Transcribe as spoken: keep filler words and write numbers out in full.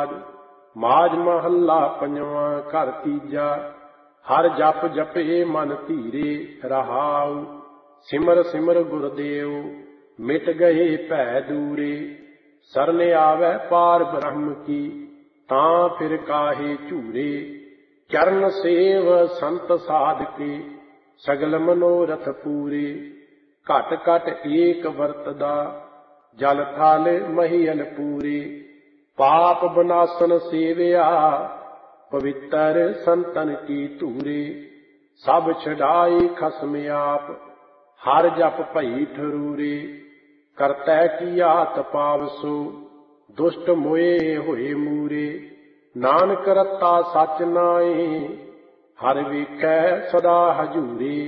ਮਾਜ। ਮਾਜ ਮਹੱਲਾ ਪੰਜਵਾਂ ਘਰ ਤੀਜਾ। ਹਰ ਜਪ ਜਪੇ ਮਨ ਧੀਰੇ ਰਹਾਉ। ਸਿਮਰ ਸਿਮਰ ਗੁਰਦੇਵ ਮਿਟ ਗਏ ਭੈ ਦੂਰੇ। ਸਰਨ ਆਵੈ ਪਾਰ ਬ੍ਰਹਮ ਕੀ ਤਾਂ ਫਿਰ ਕਾਹੇ ਝੂਰੇ। ਚਰਨ ਸੇਵ ਸੰਤ ਸਾਧਕੇ ਸਗਲ ਮਨੋਰਥ ਪੂਰੇ। ਘਟ ਘਟ ਏਕ ਵਰਤਦਾ ਜਲ ਥਲ ਮਹੀਅਲ ਪੂਰੇ। ਪਾਪ ਬਨਾਸਨ ਸੇਵਿਆ ਪਵਿੱਤਰ ਸੰਤਨ ਕੀ ਧੂਰੇ। ਸਭ ਛਡਾਈ ਖਸਮ ਆਪ ਹਰ ਜਪ ਭਈ ਠਰੂਰੇ। ਕਰਤੈ ਕੀਆ ਤਪਾਵਸੋ ਦੁਸ਼ਟ ਮੋਏ ਹੋਏ ਮੂਰੇ। ਨਾਨਕ ਰਤਾ ਸਚ ਨਾਏ ਹਰ ਵੇਖੈ ਸਦਾ ਹਜੂਰੇ।